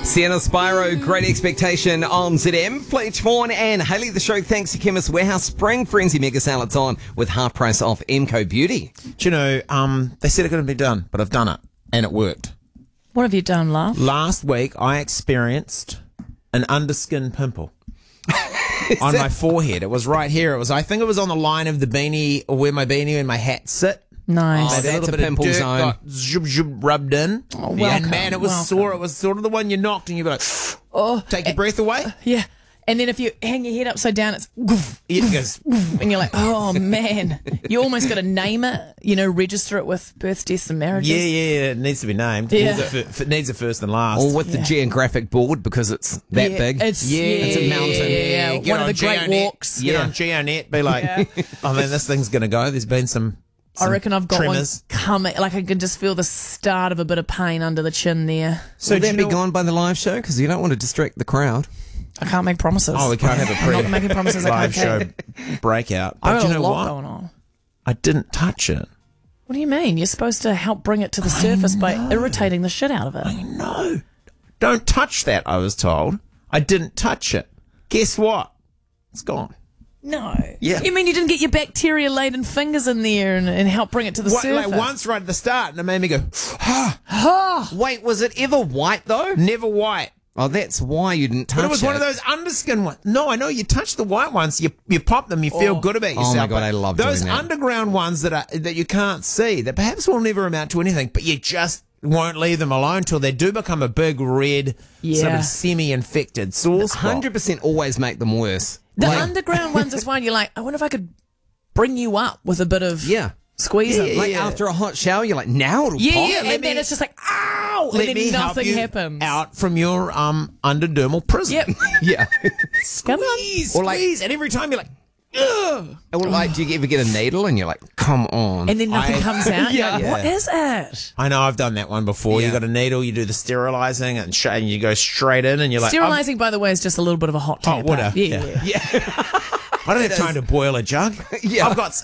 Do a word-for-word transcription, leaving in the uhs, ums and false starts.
Sienna Spyro, Great Expectation on Z M. Fletch Vaughan and Hayley the show thanks to Chemist Warehouse. Spring Frenzy Mega Sale's on with half price off Emco Beauty. Do you know, um, they said it couldn't be done, but I've done it, and it worked. What have you done, love? Last week, I experienced an underskin pimple on my forehead. It was right here. It was, I think it was on the line of the beanie, or where my beanie and my hat sit. Nice. Oh, that's a pimple dirt zone. got zhub, zhub, rubbed in. Oh, and welcome, man, it was welcome. sore. It was sort of the one you knocked and you'd be like, Oh, take your breath away. yeah. And then if you hang your head upside down, it's goof, It goes, and you're like, oh man, you almost got to name it. You know, register it with births, deaths, and marriages. yeah, yeah, yeah, it needs to be named. Yeah. It needs a, f- it needs a first and last. Or with the Yeah. geographic board because it's that Yeah, big. It's Yeah, It's a mountain. Yeah, yeah, yeah. Get One of on the great GeoNet. walks. Get Yeah. on GeoNet, be like, oh man, this thing's going to go. There's been some, I some reckon I've got tremors. one coming. Like I can just feel the start of a bit of pain under the chin there. So Will do that you be know- gone by the live show? Because you don't want to distract the crowd. I can't make promises. Oh, we can't have a I'm pre not making promises. I live can't show keep. breakout. I But got you a know lot what? going on. I didn't touch it. What do you mean? You're supposed to help bring it to the surface by irritating the shit out of it. No, don't touch that. I was told. I didn't touch it. Guess what? It's gone. No. Yeah. You mean you didn't get your bacteria-laden fingers in there and, and help bring it to the What, surface? like once right at the start, and it made me go, ah, Wait, was it ever white though? never white. Oh, that's why you didn't touch it. But it was one of those underskin ones. No, I know you touch the white ones, you you pop them, you feel Oh. good about Oh yourself. my God, But I love those doing that. underground ones that are that you can't see, that perhaps will never amount to anything, but you just won't leave them alone till they do become a big red, sort Yeah. of semi-infected sore spot. one hundred percent always make them worse. The Like- underground ones is one you're like, I wonder if I could bring you up with a bit of Yeah. squeezing. Like Yeah. after a hot shower, you're like, now it'll Yeah, pop. yeah, let and then me- it's just like, ow, Let and then me help nothing you happens. out from your um underdermal prison. Yep. Yeah. Come on. Squeeze, Or like- squeeze, and every time you're like, ugh. Or like, do you ever get a needle and you're like, come on. And then nothing I- comes out. You're like, Yeah. what is it? I know, I've done that one before. Yeah. You got a needle, you do the sterilizing, and, sh- and you go straight in, and you're like, Sterilizing, by the way, is just a little bit of a hot tap. Hot water. Yeah, Yeah. yeah. I don't have time to boil a jug. Yeah. I've got